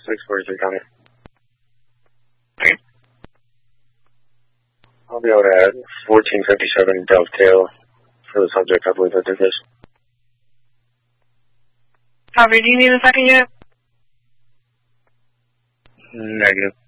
643 County. I'll be out at 1457 Dovetail for the subject. I believe I did this. Copy. Do you need a second yet? Negative.